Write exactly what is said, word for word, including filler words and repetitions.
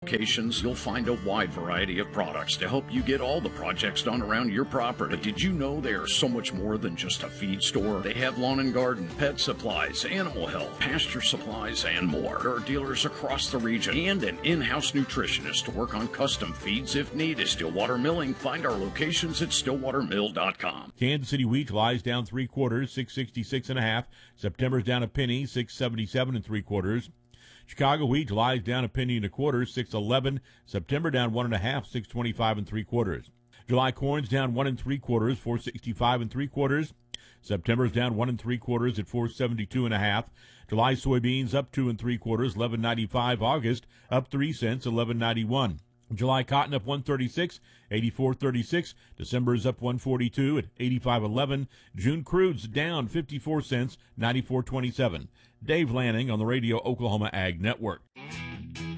locations, you'll find a wide variety of products to help you get all the projects done around your property. But did you know they are so much more than just a feed store? They have lawn and garden, pet supplies, animal health, pasture supplies, and more. There are dealers across the region and an in-house nutritionist to work on custom feeds if needed. Stillwater Milling. Find our locations at stillwater mill dot com. Kansas City wheat lies down three quarters, six sixty-six and a half. September's down a penny, six seventy-seven and three quarters. Chicago wheat lies down a penny and a quarter, six eleven. September down one and a half, six twenty-five and three quarters. July corn's down one and three quarters, four sixty-five and three quarters. September's down one and three quarters at four seventy-two and a half. July soybeans up two and three quarters, eleven ninety-five. August up three cents, eleven ninety-one. July cotton up one thirty-six, eighty-four thirty-six. December is up one forty-two at eighty-five eleven. June crude's down fifty-four cents, ninety-four twenty-seven. Dave Lanning on the Radio Oklahoma Ag Network.